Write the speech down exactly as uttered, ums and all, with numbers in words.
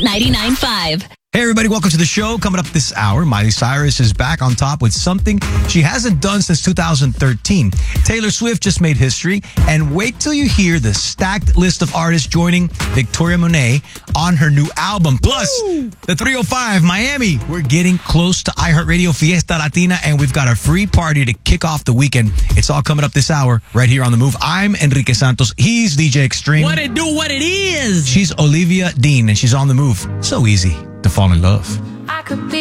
ninety-nine point five. Hey everybody, welcome to the show. Coming up this hour, Miley Cyrus is back on top with something she hasn't done since two thousand thirteen. Taylor Swift just made history, and wait till you hear the stacked list of artists joining Victoria Monet on her new album. Plus, Woo! The three oh five, Miami. We're getting close to iHeartRadio Fiesta Latina, and we've got a free party to kick off the weekend. It's all coming up this hour right here on The Move. I'm Enrique Santos. He's D J Extreme. What it do, what it is. She's Olivia Dean, and she's on The Move. So easy to fall in love. I could be